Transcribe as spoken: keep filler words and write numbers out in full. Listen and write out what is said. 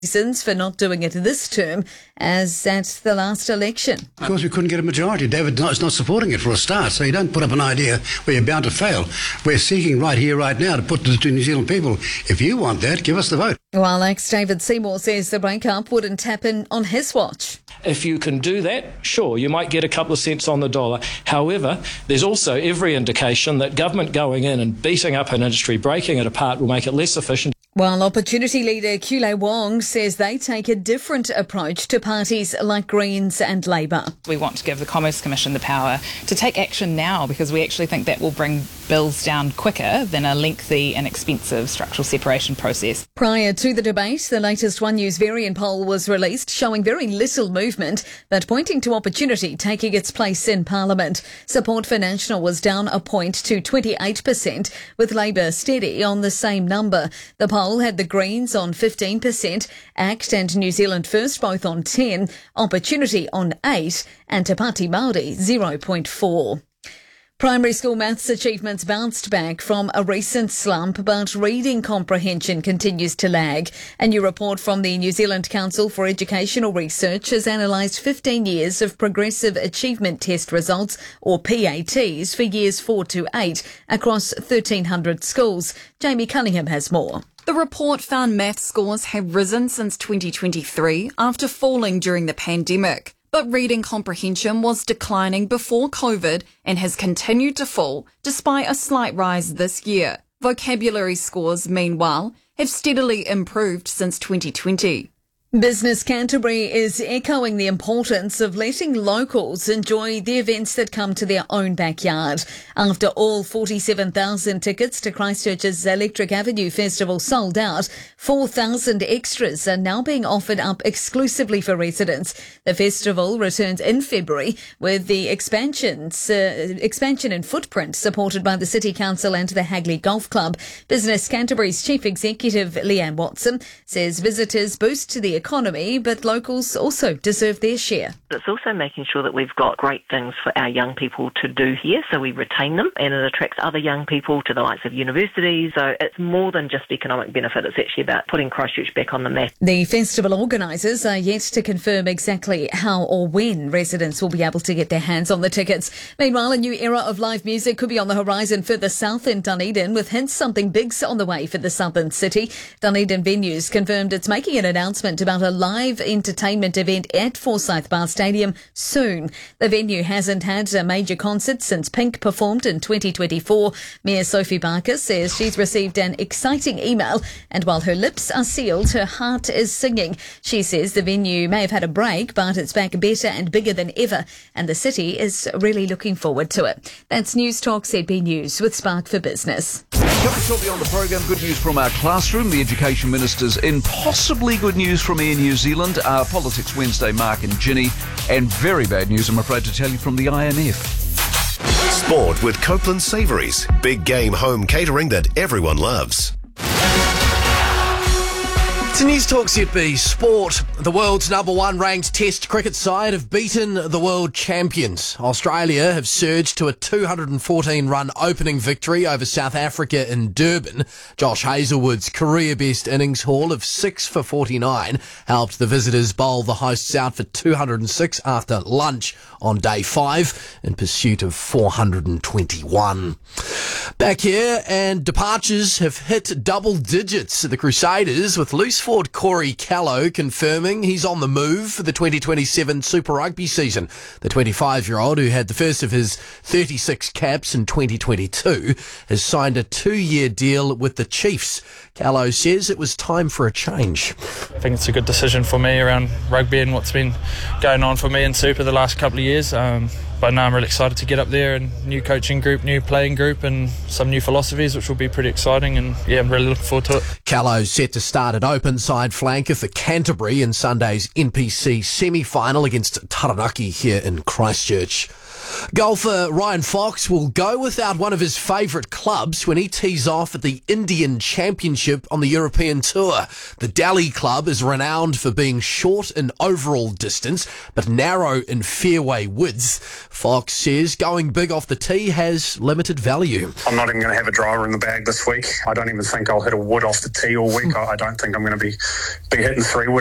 reasons for not doing it this term as at the last election. Because we couldn't get a majority. David is not supporting it for a start, so you don't put up an idea where you're bound to fail. We're seeking right here, right now to put to the New Zealand people, if you want that, give us the vote. While ex-David Seymour says the breakup wouldn't happen on his watch. If you can do that, sure, you might get a couple of cents on the dollar. However, there's also every indication that government going in and beating up an industry, breaking it apart, will make it less efficient. While Opportunity leader Kule Wong says they take a different approach to parties like Greens and Labour. We want to give the Commerce Commission the power to take action now because we actually think that will bring bills down quicker than a lengthy and expensive structural separation process. Prior to the debate, the latest One News Varian poll was released, showing very little movement, but pointing to Opportunity taking its place in Parliament. Support for National was down a point to twenty-eight percent, with Labour steady on the same number. The poll had the Greens on fifteen percent, ACT and New Zealand First both on ten, Opportunity on eight, and Te Pāti Māori zero point four. Primary school maths achievements bounced back from a recent slump, but reading comprehension continues to lag. A new report from the New Zealand Council for Educational Research has analysed fifteen years of progressive achievement test results, or P A Ts, for years four to eight across thirteen hundred schools. Jamie Cunningham has more. The report found maths scores have risen since twenty twenty-three after falling during the pandemic. But reading comprehension was declining before COVID and has continued to fall despite a slight rise this year. Vocabulary scores, meanwhile, have steadily improved since twenty twenty. Business Canterbury is echoing the importance of letting locals enjoy the events that come to their own backyard. After all forty-seven thousand tickets to Christchurch's Electric Avenue Festival sold out, four thousand extras are now being offered up exclusively for residents. The festival returns in February with the expansions, uh, expansion in footprint supported by the City Council and the Hagley Golf Club. Business Canterbury's Chief Executive Leanne Watson says visitors boost the economy, but locals also deserve their share. It's also making sure that we've got great things for our young people to do here, so we retain them, and it attracts other young people to the likes of universities. So it's more than just economic benefit, it's actually about putting Christchurch back on the map. The festival organisers are yet to confirm exactly how or when residents will be able to get their hands on the tickets. Meanwhile, a new era of live music could be on the horizon further south in Dunedin, with hints something big's on the way for the southern city. Dunedin Venues confirmed it's making an announcement about a live entertainment event at Forsyth Bar Stadium soon. The venue hasn't had a major concert since Pink performed in twenty twenty-four. Mayor Sophie Barker says she's received an exciting email, and while her lips are sealed, her heart is singing. She says the venue may have had a break, but it's back better and bigger than ever, and the city is really looking forward to it. That's News Talk Z B News with Spark for Business. Coming shortly on the programme, good news from our classroom. The Education Minister's in. Possibly good news from Air New Zealand. Uh, Politics Wednesday, Mark and Ginny. And very bad news, I'm afraid to tell you, from the I M F. Sport with Copeland Savouries. Big game home catering that everyone loves. To News Talk Z B Sport, the world's number one ranked Test cricket side have beaten the world champions. Australia have surged to a two hundred fourteen run opening victory over South Africa in Durban. Josh Hazlewood's career best innings haul of six for forty-nine helped the visitors bowl the hosts out for two hundred six after lunch on day five in pursuit of four hundred twenty-one. Back here, and departures have hit double digits. The Crusaders, with loose forward Corey Callow confirming he's on the move for the twenty twenty-seven Super Rugby season. The twenty-five-year-old, who had the first of his thirty-six caps in twenty twenty-two, has signed a two-year deal with the Chiefs. Callow says it was time for a change. I think it's a good decision for me around rugby and what's been going on for me in Super the last couple of years. Um, but now I'm really excited to get up there, and new coaching group, new playing group, and some new philosophies, which will be pretty exciting. And yeah, I'm really looking forward to it. Callow's set to start at open side flanker for Canterbury in Sunday's N P C semi-final against Taranaki here in Christchurch. Golfer Ryan Fox will go without one of his favourite clubs when he tees off at the Indian Championship on the European Tour. The Delhi club is renowned for being short in overall distance, but narrow in fairway width. Fox says going big off the tee has limited value. I'm not even going to have a driver in the bag this week. I don't even think I'll hit a wood off the tee all week. I don't think I'm going to be, be hitting three wood